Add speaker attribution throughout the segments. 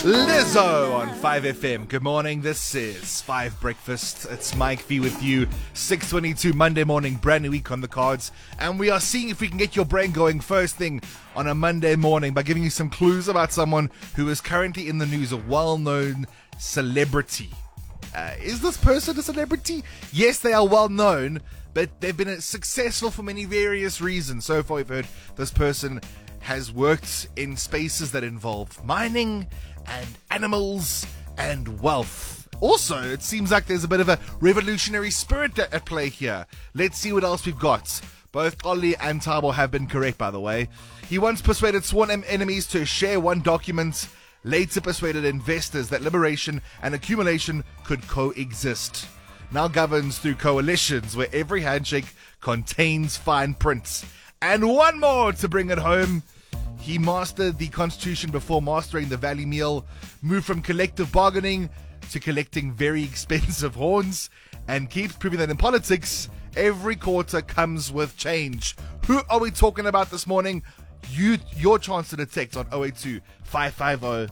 Speaker 1: Lizzo on 5FM. Good morning. This is 5 Breakfast. It's Mike V with you. 6:22 Monday morning, brand new week on the cards. And we are seeing if we can get your brain going first thing on a Monday morning by giving you some clues about someone who is currently in the news, a well-known celebrity. Is this person a celebrity? Yes, they are well-known, but they've been successful for many various reasons. So far, we've heard this person has worked in spaces that involve mining and animals and wealth. Also, it seems like there's a bit of a revolutionary spirit at play here. Let's see what else we've got. Both Ollie and Tabo have been correct, by the way. He once persuaded sworn enemies to share one document, later persuaded investors that liberation and accumulation could coexist. Now governs through coalitions where every handshake contains fine prints. And one more to bring it home. He mastered the Constitution before mastering the Valley Meal, moved from collective bargaining to collecting very expensive horns, and keeps proving that in politics, every quarter comes with change. Who are we talking about this morning? Your chance to detect on 082 550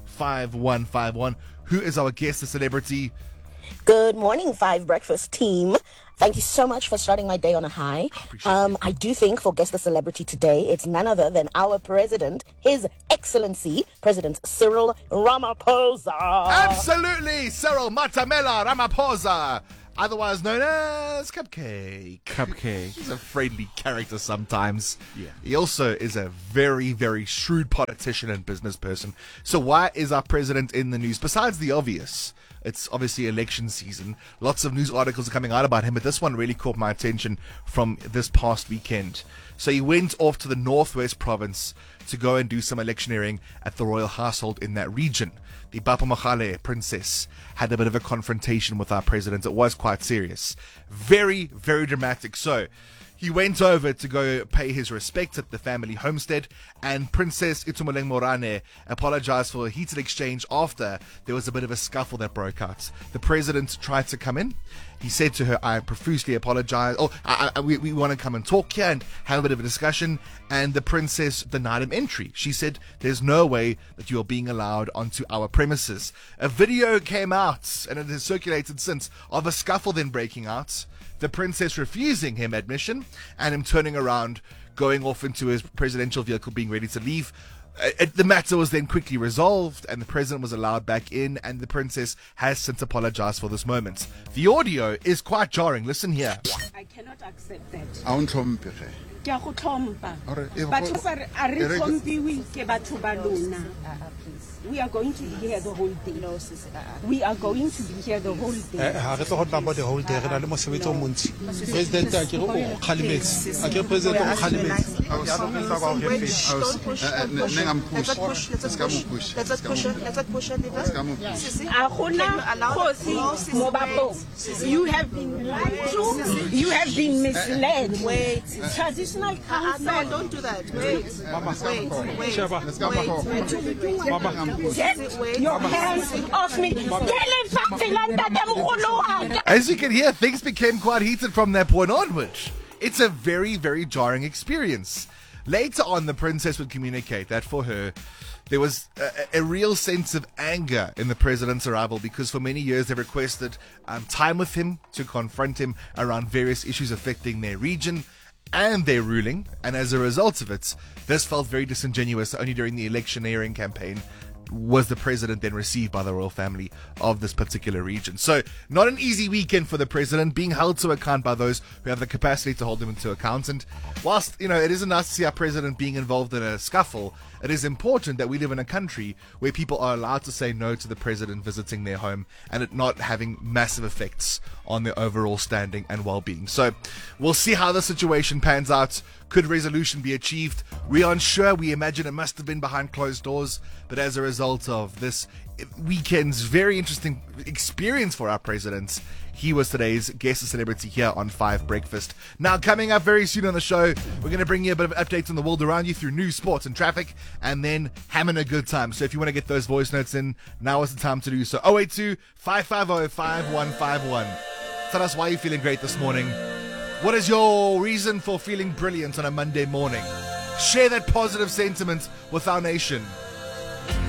Speaker 1: 5151. Who is our guest, the celebrity?
Speaker 2: Good morning, 5 Breakfast team. Thank you so much for starting my day on a high. I do think for Guess the Celebrity today, it's none other than our president, His Excellency, President Cyril Ramaphosa.
Speaker 1: Absolutely, Cyril Matamela Ramaphosa, otherwise known as Cupcake. He's a friendly character sometimes. Yeah. He also is a very, very shrewd politician and business person. So why is our president in the news? Besides the obvious, it's obviously election season. Lots of news articles are coming out about him, but this one really caught my attention from this past weekend. So he went off to the Northwest Province to go and do some electioneering at the royal household in that region. The Bapa Mogale princess had a bit of a confrontation with our president. It was quite serious. Very, very dramatic. So he went over to go pay his respects at the family homestead, and Princess Itumeleng Morane apologized for a heated exchange after there was a bit of a scuffle that broke out. The president tried to come in. He said to her, I profusely apologize. We want to come and talk here and have a bit of a discussion. And the princess denied him entry. She said, there's no way that you are being allowed onto our premises. A video came out, and it has circulated since, of a scuffle then breaking out. The princess refusing him admission, and him turning around, going off into his presidential vehicle, being ready to leave. The matter was then quickly resolved, and the president was allowed back in, and the princess has since apologized for this moment. The audio is quite jarring. Listen here.
Speaker 3: I cannot accept that.
Speaker 4: Ke a go tlhompha.
Speaker 3: Batho ba re a re tlhompiwe ke batho ba lona. We are going to be here the whole day. We are going to be here the whole day.
Speaker 4: Ha re tlo go tla the whole day re na le mosebetsi o montsi. President a ke go khalimetse. A ke president o khalimetse.
Speaker 3: A gona khosi mo bapong. You have been lied to. You have been misled.
Speaker 2: Wait.
Speaker 3: Traditional council.
Speaker 2: No, don't do that. Wait.
Speaker 3: Get your hands off me.
Speaker 1: As you can hear, things became quite heated from that point onwards. It's a very, very jarring experience. Later on, the princess would communicate that for her, there was a real sense of anger in the president's arrival because for many years they requested time with him to confront him around various issues affecting their region and their ruling. And as a result of it, this felt very disingenuous. Only during the electioneering campaign was the president then received by the royal family of this particular region. So not an easy weekend for the president, being held to account by those who have the capacity to hold him into account. And whilst, it isn't nice to see our president being involved in a scuffle, it is important that we live in a country where people are allowed to say no to the president visiting their home and it not having massive effects on their overall standing and well-being. So we'll see how the situation pans out. Could resolution be achieved? We aren't sure. We imagine it must have been behind closed doors. But as a result of this weekend's very interesting experience for our president, he was today's guest celebrity here on 5 Breakfast. Now, coming up very soon on the show, we're going to bring you a bit of updates on the world around you through news, sports, and traffic, and then having a good time. So if you want to get those voice notes in, now is the time to do so. 082 550 5151. Tell us why you're feeling great this morning. What is your reason for feeling brilliant on a Monday morning? Share that positive sentiment with our nation.